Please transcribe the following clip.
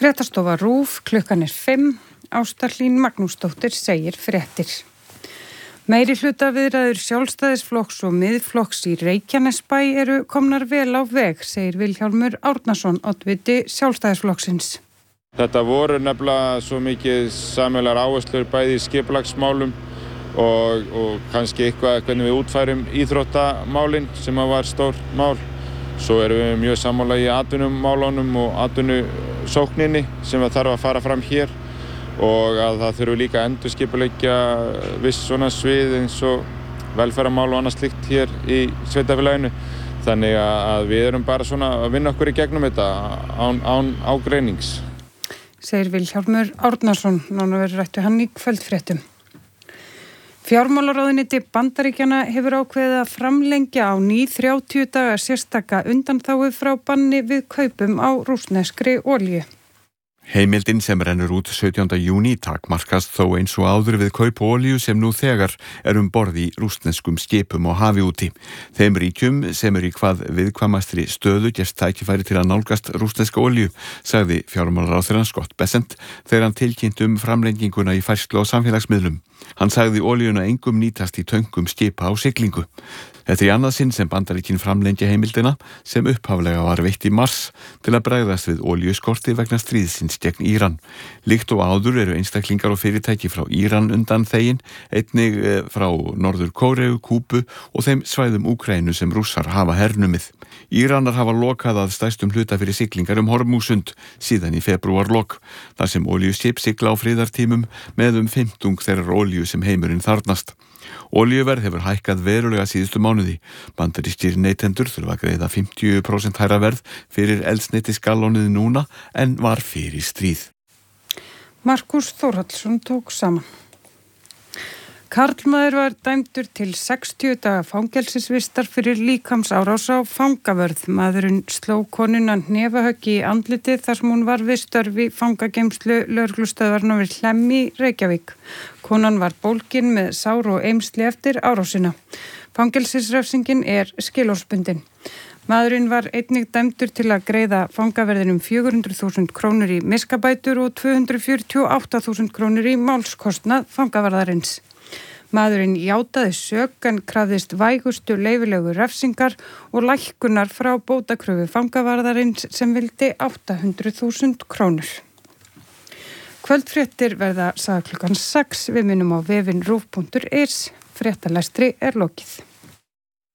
Fréttastofa RÚV, klukkan 5, Ásta Hlín Magnúsdóttir segir fréttir. Meiri hlutaviðræður Sjálfstæðisflokks og Miðflokks í Reykjanesbæ eru komnar vel á veg, segir Vilhjálmur Árnason, oddviti Sjálfstæðisflokksins. Þetta voru nefnilega svo mikið sameiginlegar áherslur bæði í skipulagsmálum og kannski eitthvað hvernig við útfærum íþróttamálin sem var stórt mál. Svo erum við mjög sammála í atvinnumálunum og atvinnusókninni sem þarf að fara fram hér og að það þurfum líka að endurskipuleggja viss svona svið eins og velferðarmál og annað slíkt hér í sveitarfélaginu. Þannig að við erum bara svona að vinna okkur í gegnum þetta án ágreinings. Segir Vilhjálmur Árnason, nánar verður rætt við hann í kvöldfréttum. Fjármálaráðuneyti Bandaríkjanna hefur ákveðið að framlengja á ný 30 daga sérstaka undanþágu frá banni við kaupum á rússneskri olíu. Heimildin sem rennur út 17. júní takmarkast þó eins og áður við kaup olíu sem nú þegar borð í rússneskum skipum og hafi úti. Þeim ríkjum sem í hvað viðkvæmastri stöðu gerst tækifæri til að nálgast rússneska olíu, sagði fjármálaráðherrann Scott Bessent þegar hann tilkynnt framlenginguna í færslu á samfélagsmiðlum. Hann sagði olíuna engum nýtast í töngum skipa á siglingu. Þetta í annað sinn sem Bandaríkin framlengja heimildina sem upphaflega var veitt í mars til að bregðast við olíuskorti vegna stríðsins gegn Íran. Líkt og áður eru einstaklingar og fyrirtæki frá Íran undan þegin, einnig frá Norður Kóreu, Kúbu og þeim svæðum Úkraínu sem Rússar hafa hernumið. Íranar hafa lokað að stærstum hluta fyrir siglingar Hormúsund síðan í febrúarlok, þar sem olíuskip sigla á friðartímum með 50 þeirrar olíu sem heimurinn þarnast. Olíuverð hefur hækkað verulega síðustu mánuði. Bandarískir neytendur þurfa að greiða 50% hærra verð fyrir eldsneytisgallónið núna en var fyrir stríð. Markús Þórhallsson tók saman. Karlmaður var dæmdur til 60 daga fangelsisvistar fyrir líkamsárás á fangavörð. Maðurinn sló konuna hnefahögg í andlitið þar sem hún var við störf í fangageymslu lögreglustöðvarnar við Hlemm í Reykjavík. Konan var bólgin með sár og eymsli eftir árásina. Fangelsisrefsingin skilorðsbundin. Maðurinn var einnig dæmdur til að greiða fangaverðinum 400.000 krónur í miskabætur og 248.000 krónur í málskostnað fangavarðarins. Maðurinn játaði sök en krafðist vægustu leyfilegu refsingar og lækkunar frá bótakröfu fangavarðarins sem vildi 800.000 krónur. Kvöldfréttir verða sagðar klukkan 6. Við minnum á vefinn rúv.is. Fréttalestri lokið.